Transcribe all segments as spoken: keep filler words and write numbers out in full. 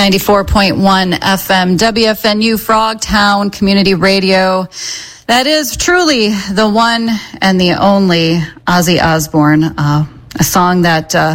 ninety-four point one F M, W F N U, Frogtown Community Radio. That is truly the one and the only Ozzy Osbourne, uh, a song that uh,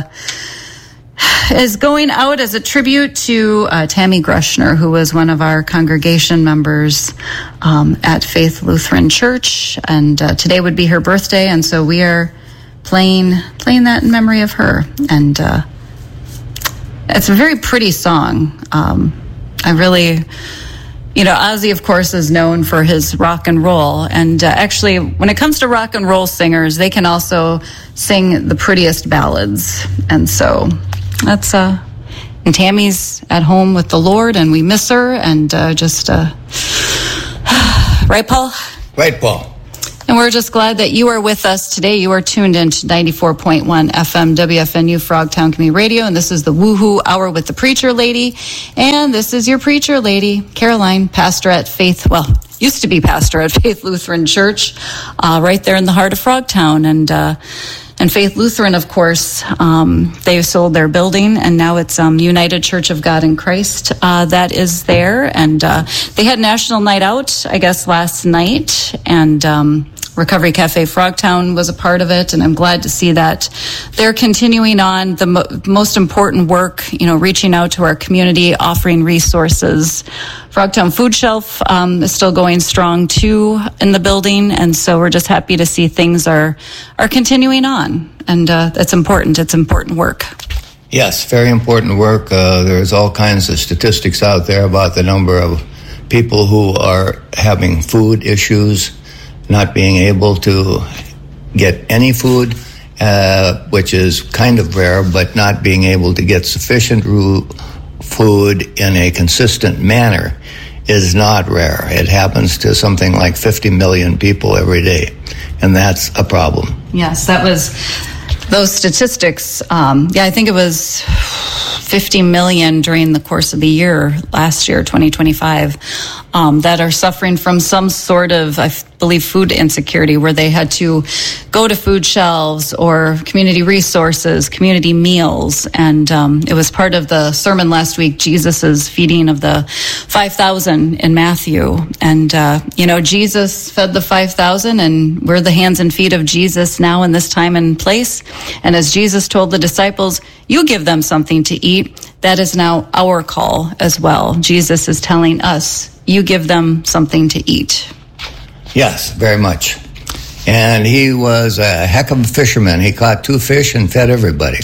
is going out as a tribute to uh, Tammy Grushner, who was one of our congregation members um, at Faith Lutheran Church, and uh, today would be her birthday, and so we are playing playing that in memory of her. And uh, it's a very pretty song. Um, I really, you know, Ozzy, of course, is known for his rock and roll. And uh, actually, when it comes to rock and roll singers, they can also sing the prettiest ballads. And so that's, uh, and Tammy's at home with the Lord, and we miss her. And uh, just, uh, right, Paul? Right, Paul. And we're just glad that you are with us today. You are tuned in to ninety-four point one F M, W F N U, Frogtown Community Radio, and this is the Woohoo Hour with the Preacher Lady. And this is your Preacher Lady, Caroline, pastor at Faith, well, used to be pastor at Faith Lutheran Church, uh, right there in the heart of Frogtown. And, uh, and Faith Lutheran, of course, um, they sold their building, and now it's um, United Church of God in Christ uh, that is there. And uh, they had National Night Out, I guess, last night, and um, Recovery Cafe Frogtown was a part of it, and I'm glad to see that they're continuing on the mo- most important work, you know, reaching out to our community, offering resources. Frogtown Food Shelf um, is still going strong, too, in the building, and so we're just happy to see things are, are continuing on, and uh, it's important. It's important work. Yes, very important work. Uh, there's all kinds of statistics out there about the number of people who are having food issues, not being able to get any food, uh, which is kind of rare, but not being able to get sufficient ru- food in a consistent manner is not rare. It happens to something like fifty million people every day, and that's a problem. Yes, that was those statistics. Um, yeah, I think it was fifty million during the course of the year, last year, twenty twenty-five, um, that are suffering from some sort of, I believe, food insecurity, where they had to go to food shelves or community resources, community meals. And um, it was part of the sermon last week, Jesus's feeding of the five thousand in Matthew. And, uh, you know, Jesus fed the five thousand, and we're the hands and feet of Jesus now in this time and place. And as Jesus told the disciples, you give them something to eat. That is now our call as well. Jesus is telling us, you give them something to eat. Yes, very much. And he was a heck of a fisherman. He caught two fish and fed everybody.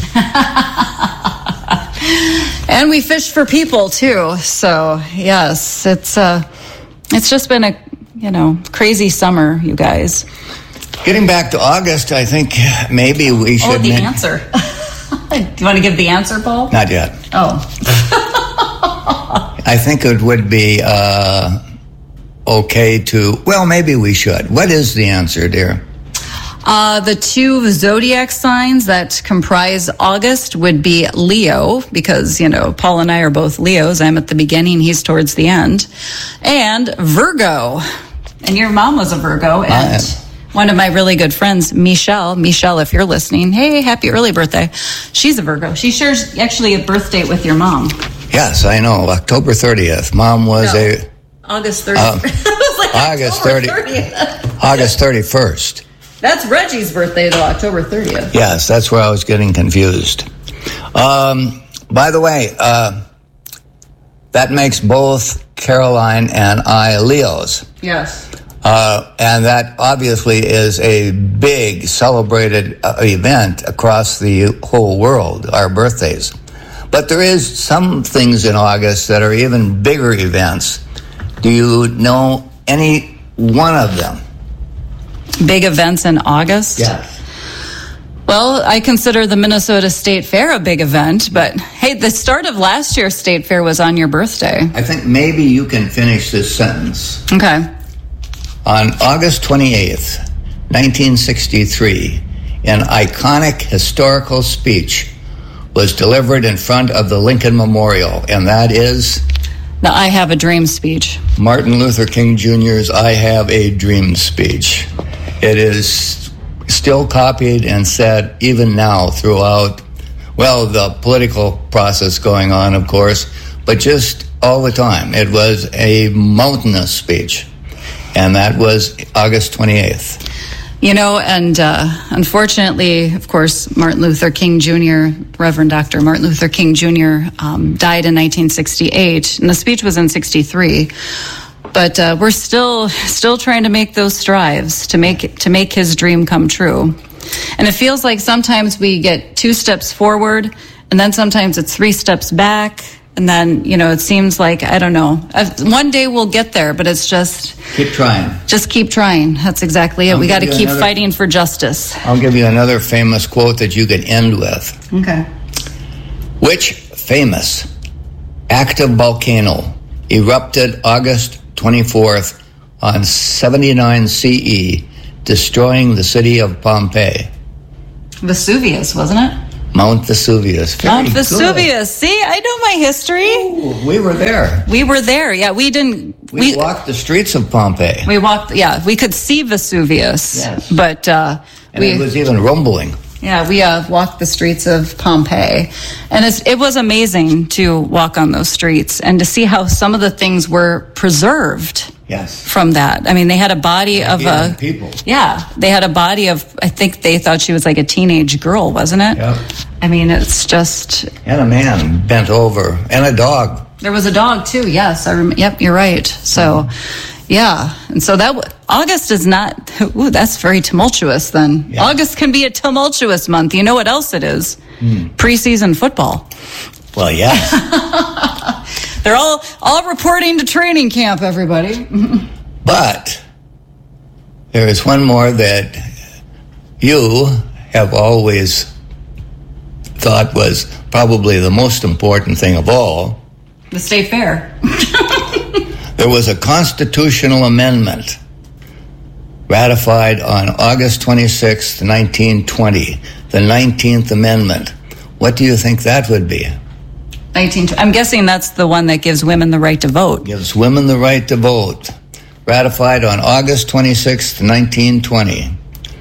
And we fished for people too. So yes, it's uh, it's just been a, you know, crazy summer, you guys. Getting back to August, I think maybe we should... Oh, the ma- answer. Do you want to give the answer, Paul? Not yet. Oh. I think it would be uh, okay to... Well, maybe we should. What is the answer, dear? Uh, the two zodiac signs that comprise August would be Leo, because, you know, Paul and I are both Leos. I'm at the beginning, he's towards the end. And Virgo. And your mom was a Virgo. And one of my really good friends, Michelle, Michelle, if you're listening, hey, happy early birthday. She's a Virgo. She shares actually a birth date with your mom. Yes, I know. October thirtieth. Mom was no, a... August thirtieth. Uh, like August thirtieth. August thirty-first. That's Reggie's birthday, though, October thirtieth. Yes, that's where I was getting confused. Um, by the way, uh, that makes both Caroline and I Leos. Yes. Uh, and that obviously is a big celebrated uh, event across the whole world, our birthdays. But there is some things in August that are even bigger events. Do you know any one of them? Big events in August? Yes. Well, I consider the Minnesota State Fair a big event, but hey, the start of last year's State Fair was on your birthday. I think maybe you can finish this sentence. Okay. On August twenty-eighth, nineteen sixty-three, an iconic historical speech was delivered in front of the Lincoln Memorial, and that is... The I Have a Dream speech. Martin Luther King Junior's I Have a Dream speech. It is still copied and said even now throughout, well, the political process going on, of course, but just all the time. It was a mountainous speech, and that was August twenty-eighth. You know, and uh, unfortunately, of course, Martin Luther King Junior, Reverend Doctor Martin Luther King Junior Um, died in nineteen sixty-eight, and the speech was in sixty-three. But uh, we're still still trying to make those strives to make to make his dream come true. And it feels like sometimes we get two steps forward, and then sometimes it's three steps back. And then, you know, it seems like, I don't know, one day we'll get there, but it's just... Keep trying. Just keep trying. That's exactly it. I'll we got to keep another, fighting for justice. I'll give you another famous quote that you could end with. Okay. Which famous active volcano erupted August twenty-fourth on seventy-nine C E, destroying the city of Pompeii? Vesuvius, wasn't it? Mount Vesuvius. Very Mount Vesuvius. Good. See, I know my history. Ooh, we were there. We were there. Yeah, we didn't. We, we walked the streets of Pompeii. We walked. Yeah, we could see Vesuvius. Yes. But uh, and we, it was even rumbling. Yeah, we uh, walked the streets of Pompeii, and it's, it was amazing to walk on those streets and to see how some of the things were preserved. Yes. From that, I mean, they had a body of a people. Yeah, they had a body of. I think they thought she was like a teenage girl, wasn't it? Yep. I mean, it's just. And a man bent over, and a dog. There was a dog too. Yes, I rem- Yep, you're right. So, yeah, and so that w- August is not. Ooh, that's very tumultuous. Then yeah. August can be a tumultuous month. You know what else it is? Mm. Preseason football. Well, yes. They're all all reporting to training camp, everybody. But there is one more that you have always thought was probably the most important thing of all. The state fair. There was a constitutional amendment ratified on August twenty-sixth, nineteen twenty, the nineteenth Amendment. What do you think that would be? nineteen I'm guessing that's the one that gives women the right to vote. Gives women the right to vote. Ratified on August twenty-sixth, nineteen twenty.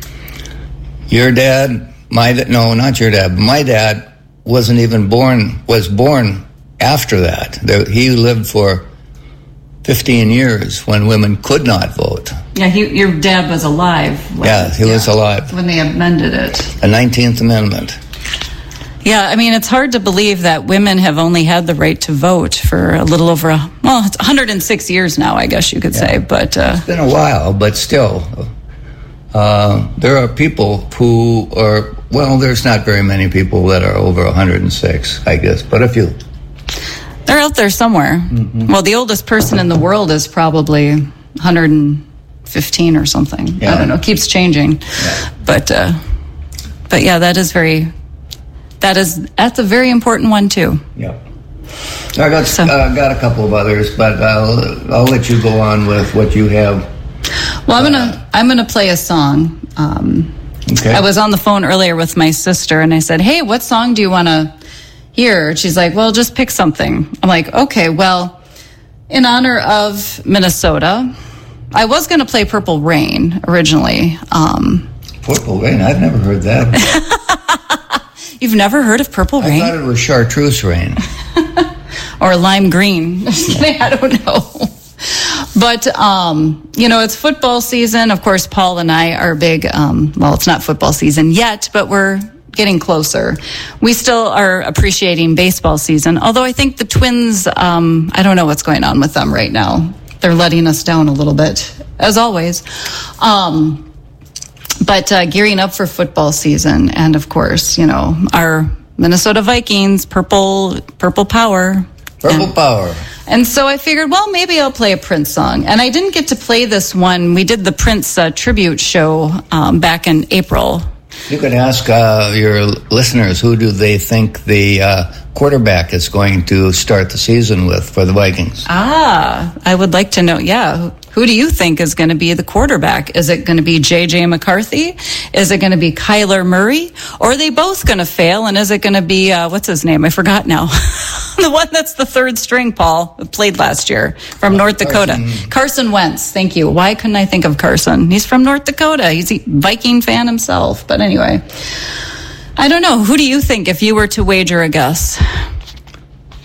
Your dad, my no, not your dad, but my dad wasn't even born, was born after that. There, he lived for fifteen years when women could not vote. Yeah, he, your dad was alive. When, yeah, he yeah, was alive. When they amended it. The nineteenth Amendment. Yeah, I mean, it's hard to believe that women have only had the right to vote for a little over, a, well, it's one hundred six years now, I guess you could yeah. say. But uh, it's been a while, but still, uh, there are people who are, well, there's not very many people that are over one hundred six, I guess, but a few. They're out there somewhere. Mm-hmm. Well, the oldest person in the world is probably one hundred fifteen or something. Yeah. I don't know. It keeps changing. Yeah. But, uh, but yeah, that is very... That is, that's a very important one, too. Yeah. I got so, uh, got a couple of others, but I'll, I'll let you go on with what you have. Well, I'm going to I'm gonna play a song. Um, okay. I was on the phone earlier with my sister, and I said, hey, what song do you want to hear? She's like, well, just pick something. I'm like, okay, well, in honor of Minnesota, I was going to play Purple Rain originally. Um, Purple Rain? I've never heard that. You've never heard of Purple Rain? I thought it was Chartreuse Rain. Or Lime Green. I don't know. But, um, you know, it's football season. Of course, Paul and I are big, um, well, it's not football season yet, but we're getting closer. We still are appreciating baseball season, although I think the Twins, um, I don't know what's going on with them right now. They're letting us down a little bit, as always. Um But uh, gearing up for football season, and of course, you know, our Minnesota Vikings, purple, purple power. Purple and, power. And so I figured, well, maybe I'll play a Prince song. And I didn't get to play this one. We did the Prince uh, tribute show um, back in April. You could ask uh, your listeners, who do they think the uh, quarterback is going to start the season with for the Vikings? Ah, I would like to know, yeah. Who do you think is going to be the quarterback? Is it going to be J J McCarthy? Is it going to be Kyler Murray? Or are they both going to fail? And is it going to be, uh, what's his name? I forgot now. The one that's the third string, Paul, who played last year from North Dakota. Carson. Carson Wentz. Thank you. Why couldn't I think of Carson? He's from North Dakota. He's a Viking fan himself. But anyway, I don't know. Who do you think if you were to wager a guess?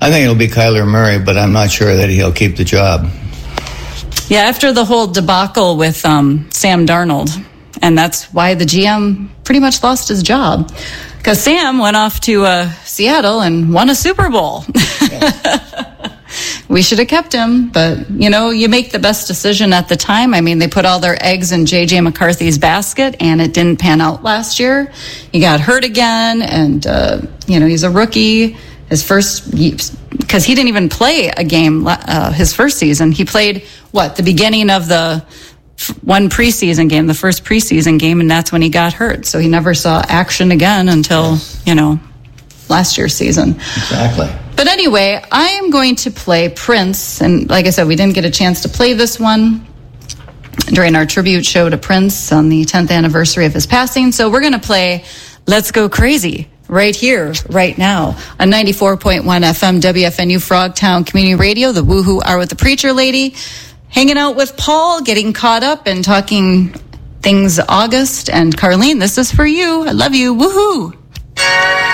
I think it'll be Kyler Murray, but I'm not sure that he'll keep the job. Yeah, after the whole debacle with um, Sam Darnold, and that's why the G M pretty much lost his job, because Sam went off to uh, Seattle and won a Super Bowl. Yeah. We should have kept him, but, you know, you make the best decision at the time. I mean, they put all their eggs in J J McCarthy's basket, and it didn't pan out last year. He got hurt again, and, uh, you know, he's a rookie. His first, because he didn't even play a game uh, his first season. He played, what, the beginning of the one preseason game, the first preseason game, and that's when he got hurt. So he never saw action again until, yes. you know, last year's season. Exactly. But anyway, I am going to play Prince. And like I said, we didn't get a chance to play this one during our tribute show to Prince on the tenth anniversary of his passing. So we're going to play Let's Go Crazy right here, right now, on ninety-four point one F M W F N U Frogtown Community Radio, the Woohoo Hour with the Preacher Lady, hanging out with Paul, getting caught up and talking things August. And Carlene, this is for you. I love you. Woohoo!